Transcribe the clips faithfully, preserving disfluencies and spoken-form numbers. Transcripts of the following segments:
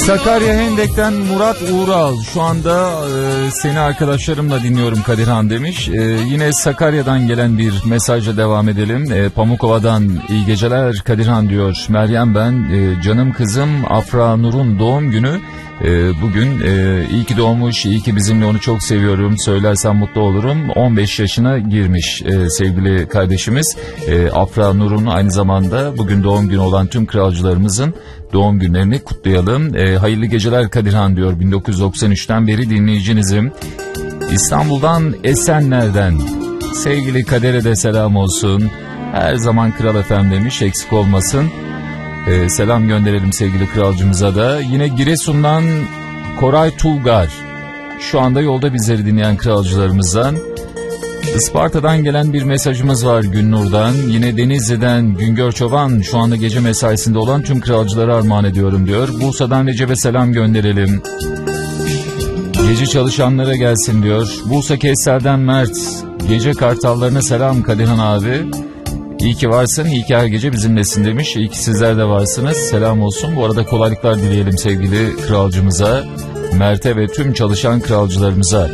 Sakarya Hendek'ten Murat Uğral, şu anda e, seni arkadaşlarımla dinliyorum Kadirhan demiş. E, yine Sakarya'dan gelen bir mesajla devam edelim. E, Pamukova'dan iyi geceler Kadirhan diyor. Meryem ben, e, canım kızım Afra Nur'un doğum günü. E, bugün e, iyi ki doğmuş, iyi ki bizimle, onu çok seviyorum, söylersem mutlu olurum. on beş yaşına girmiş e, sevgili kardeşimiz. E, Afra Nur'un aynı zamanda bugün doğum günü olan tüm kralcılarımızın doğum günlerini kutlayalım. E, hayırlı geceler Kadirhan diyor, bin dokuz yüz doksan üçten beri dinleyicinizim. İstanbul'dan Esenler'den sevgili Kader'e de selam olsun. Her zaman Kral F M demiş, eksik olmasın. E, selam gönderelim sevgili kralcımıza da. Yine Giresun'dan Koray Tulgar, şu anda yolda bizleri dinleyen kralcılarımızdan. Isparta'dan gelen bir mesajımız var Günnur'dan. Yine Denizli'den Güngör Çoban, şu anda gece mesaisinde olan tüm kralcılara armağan ediyorum diyor. Bursa'dan Recep'e selam gönderelim. Gece çalışanlara gelsin diyor. Bursa Kevser'den Mert, gece kartallarına selam Kadirhan abi. İyi ki varsın, iyi ki her gece bizimlesin demiş. İyi ki sizler de varsınız, selam olsun. Bu arada kolaylıklar dileyelim sevgili kralcımıza, Mert'e ve tüm çalışan kralcılarımıza.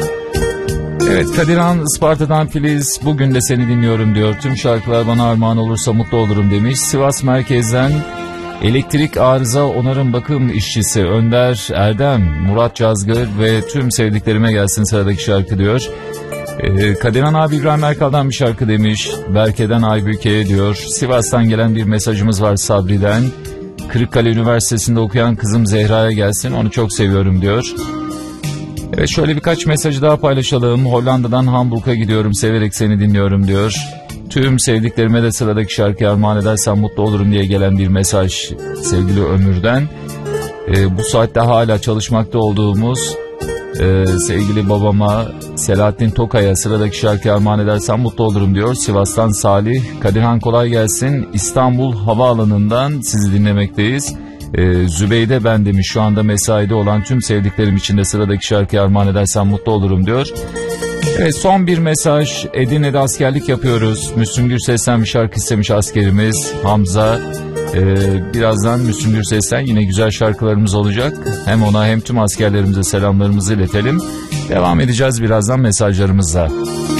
Evet, Kadirhan Isparta'dan Filiz, bugün de seni dinliyorum diyor. Tüm şarkılar bana armağan olursa mutlu olurum demiş. Sivas merkezden elektrik arıza onarım bakım işçisi Önder Erdem, Murat Cazgır ve tüm sevdiklerime gelsin sıradaki şarkı diyor. Ee, Kadirhan abi İbrahim Erkal'dan bir şarkı demiş. Berke'den Aybüke'ye diyor. Sivas'tan gelen bir mesajımız var Sabri'den. Kırıkkale Üniversitesi'nde okuyan kızım Zehra'ya gelsin, onu çok seviyorum diyor. Evet, şöyle birkaç mesajı daha paylaşalım. Hollanda'dan Hamburg'a gidiyorum, severek seni dinliyorum diyor. Tüm sevdiklerime de sıradaki şarkıyı armağan edersem mutlu olurum diye gelen bir mesaj sevgili Ömür'den. Ee, bu saatte hala çalışmakta olduğumuz e, sevgili babama Selahattin Tokay'a sıradaki şarkıyı armağan edersem mutlu olurum diyor. Sivas'tan Salih, Kadirhan kolay gelsin, İstanbul Havaalanı'ndan sizi dinlemekteyiz. Ee, Zübeyde ben demiş, şu anda mesaide olan tüm sevdiklerim için de sıradaki şarkıyı armağan edersem mutlu olurum diyor. Evet, son bir mesaj. Edirne'de askerlik yapıyoruz. Müslüm Gürses'ten bir şarkı istemiş askerimiz Hamza. Ee, birazdan Müslüm Gürses'ten yine güzel şarkılarımız olacak. Hem ona hem tüm askerlerimize selamlarımızı iletelim. Devam edeceğiz birazdan mesajlarımızla.